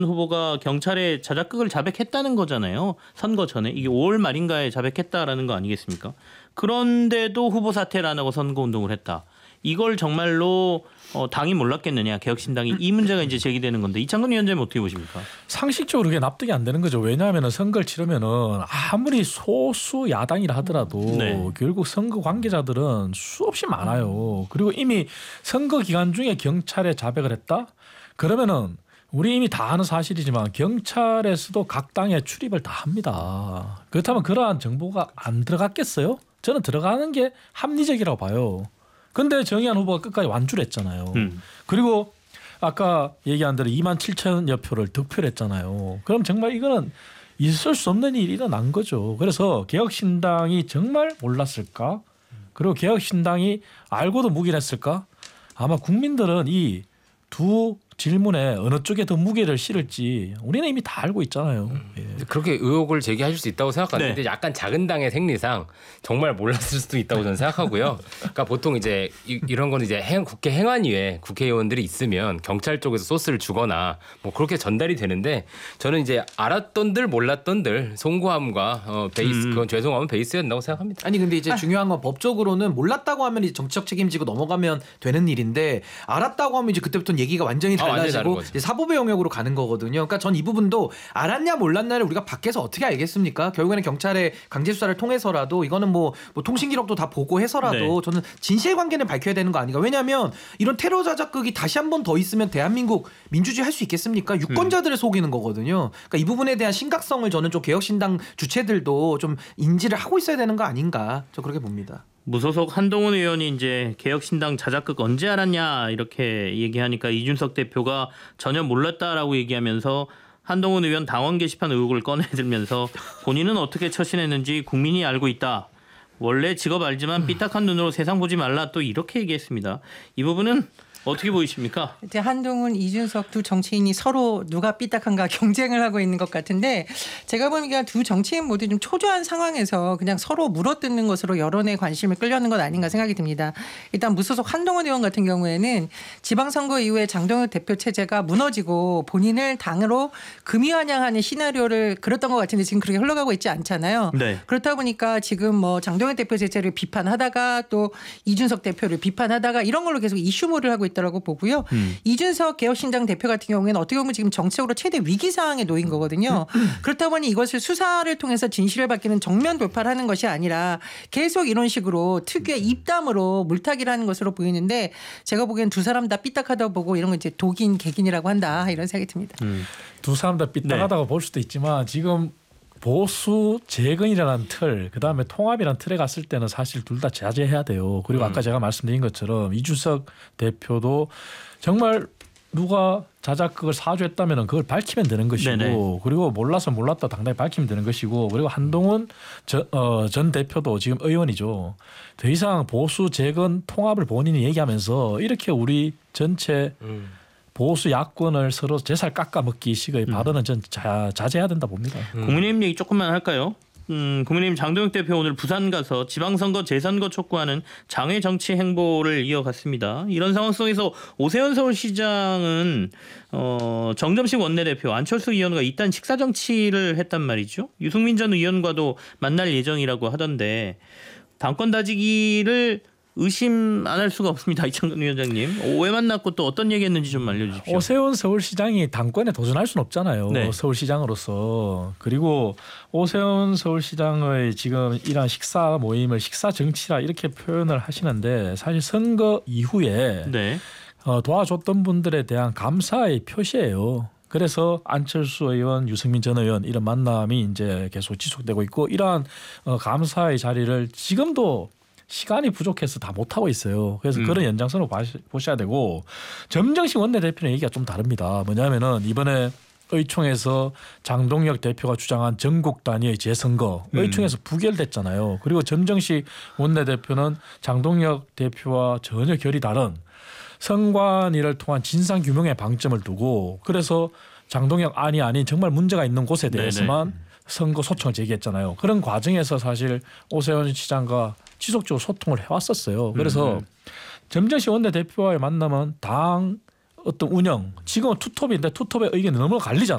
후보가 경찰에 자작극을 자백했다는 거잖아요. 선거 전에. 이게 5월 말인가에 자백했다라는 거 아니겠습니까? 그런데도 후보 사퇴를 안 하고 선거운동을 했다. 이걸 정말로 당이 몰랐겠느냐, 개혁신당이. 이 문제가 이제 제기되는 건데 이창근 위원장님 어떻게 보십니까? 상식적으로 그게 납득이 안 되는 거죠. 왜냐하면 선거를 치르면은 아무리 소수 야당이라 하더라도 네. 결국 선거 관계자들은 수없이 많아요. 그리고 이미 선거 기간 중에 경찰에 자백을 했다? 그러면은 우리 이미 다 아는 사실이지만 경찰에서도 각 당에 출입을 다 합니다. 그렇다면 그러한 정보가 안 들어갔겠어요? 저는 들어가는 게 합리적이라고 봐요. 근데 정의한 후보가 끝까지 완주를 했잖아요. 그리고 아까 얘기한 대로 2만 7천여 표를 득표를 했잖아요. 그럼 정말 이거는 있을 수 없는 일이 일어난 거죠. 그래서 개혁신당이 정말 몰랐을까? 그리고 개혁신당이 알고도 묵인했을까? 아마 국민들은 이 두 질문에 어느 쪽에 더 무게를 실을지 우리는 이미 다 알고 있잖아요. 예. 그렇게 의혹을 제기하실 수 있다고 생각하는데 네. 약간 작은 당의 생리상 정말 몰랐을 수도 있다고 저는 생각하고요. 그러니까 보통 이제 이런 거는 이제 국회 행안위에 국회의원들이 있으면 경찰 쪽에서 소스를 주거나 뭐 그렇게 전달이 되는데 저는 이제 알았던들 몰랐던들 송구함과 베이스 그건 죄송하면 베이스여야 된다고 생각합니다. 아니 근데 이제 중요한 건 법적으로는 몰랐다고 하면 이제 정치적 책임지고 넘어가면 되는 일인데 알았다고 하면 이제 그때부터는 얘기가 완전히 완전히 다른 달라지고 거지. 이제 사법의 영역으로 가는 거거든요. 그러니까 전 이 부분도 알았냐 몰랐냐를 우리가 밖에서 어떻게 알겠습니까? 결국에는 경찰의 강제 수사를 통해서라도 이거는 뭐 통신 기록도 다 보고해서라도 네. 저는 진실관계는 밝혀야 되는 거 아닌가? 왜냐하면 이런 테러 자작극이 다시 한 번 더 있으면 대한민국 민주주의 할 수 있겠습니까? 유권자들을 속이는 거거든요. 그러니까 이 부분에 대한 심각성을 저는 좀 개혁신당 주체들도 좀 인지를 하고 있어야 되는 거 아닌가? 저 그렇게 봅니다. 무소속 한동훈 의원이 이제 개혁신당 자작극 언제 알았냐 이렇게 얘기하니까 이준석 대표가 전혀 몰랐다라고 얘기하면서 한동훈 의원 당원 게시판 의혹을 꺼내들면서 본인은 어떻게 처신했는지 국민이 알고 있다. 원래 직업 알지만 삐딱한 눈으로 세상 보지 말라 또 이렇게 얘기했습니다. 이 부분은 어떻게 보이십니까? 이제 한동훈, 이준석 두 정치인이 서로 누가 삐딱한가 경쟁을 하고 있는 것 같은데 제가 보니까 두 정치인 모두 좀 초조한 상황에서 그냥 서로 물어뜯는 것으로 여론의 관심을 끌려는 것 아닌가 생각이 듭니다. 일단 무소속 한동훈 의원 같은 경우에는 지방선거 이후에 장동혁 대표 체제가 무너지고 본인을 당으로 금이환영하는 시나리오를 그렸던 것 같은데 지금 그렇게 흘러가고 있지 않잖아요. 네. 그렇다 보니까 지금 뭐 장동혁 대표 체제를 비판하다가 또 이준석 대표를 비판하다가 이런 걸로 계속 이슈몰을 하고 있다라고 보고요. 이준석 개혁신당 대표 같은 경우에는 어떻게 보면 지금 정치적으로 최대 위기 상황에 놓인 거거든요. 그렇다 보니 이것을 수사를 통해서 진실을 밝히는 정면 돌파를 하는 것이 아니라 계속 이런 식으로 특유의 입담으로 물타기를 하는 것으로 보이는데 제가 보기엔 두 사람 다 삐딱하다 보고 이런 거 이제 독인 개긴이라고 한다 이런 생각이 듭니다. 두 사람 다 삐딱하다고 볼 수도 있지만 지금 보수 재건이라는 틀, 그다음에 통합이라는 틀에 갔을 때는 사실 둘 다 자제해야 돼요. 그리고 아까 제가 말씀드린 것처럼 이준석 대표도 정말 누가 자작극을 사주했다면 그걸 밝히면 되는 것이고 네네. 그리고 몰라서 몰랐다 당당히 밝히면 되는 것이고 그리고 한동훈 전 대표도 지금 의원이죠. 더 이상 보수 재건 통합을 본인이 얘기하면서 이렇게 우리 전체 보수 야권을 서로 제살 깎아먹기 식의 발언은 전 자제해야 된다 봅니다. 국민의힘 얘기 조금만 할까요? 국민의힘 장동혁 대표 오늘 부산 가서 지방선거 재선거 촉구하는 장외 정치 행보를 이어갔습니다. 이런 상황 속에서 오세훈 서울시장은 정점식 원내대표 안철수 의원과 이딴 식사 정치를 했단 말이죠. 유승민 전 의원과도 만날 예정이라고 하던데 당권 다지기를 의심 안 할 수가 없습니다. 이창근 위원장님. 왜 만났고 또 어떤 얘기했는지 좀 알려주십시오. 오세훈 서울시장이 당권에 도전할 수는 없잖아요. 네. 서울시장으로서. 그리고 오세훈 서울시장의 지금 이런 식사 모임을 식사 정치라 이렇게 표현을 하시는데 사실 선거 이후에 네. 도와줬던 분들에 대한 감사의 표시예요. 그래서 안철수 의원, 유승민 전 의원 이런 만남이 이제 계속 지속되고 있고 이러한 감사의 자리를 지금도 시간이 부족해서 다 못하고 있어요. 그래서 그런 연장선으로 보셔야 되고 정정식 원내대표는 얘기가 좀 다릅니다. 뭐냐면은 이번에 의총에서 장동혁 대표가 주장한 전국 단위의 재선거 의총에서 부결됐잖아요. 그리고 정정식 원내대표는 장동혁 대표와 전혀 결이 다른 선관위를 통한 진상규명에 방점을 두고 그래서 장동혁 안이 아닌 정말 문제가 있는 곳에 대해서만 선거 소청을 제기했잖아요. 그런 과정에서 사실 오세훈 시장과 지속적으로 소통을 해왔었어요. 그래서 정정식 원내대표와의 만남은 당 어떤 운영 지금은 투톱인데 투톱의 의견이 너무 갈리잖아.